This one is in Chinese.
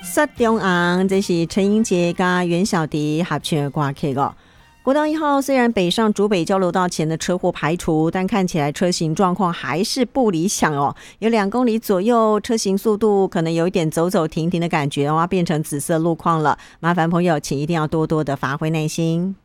雪中红，这是陈英杰跟袁小迪合唱的歌曲哦。国道1号虽然北上竹北交流道前的车祸排除，但看起来车行状况还是不理想哦。有2公里左右，车行速度可能有一点走走停停的感觉哦，变成紫色路况了。麻烦朋友，请一定要多多的发挥耐心。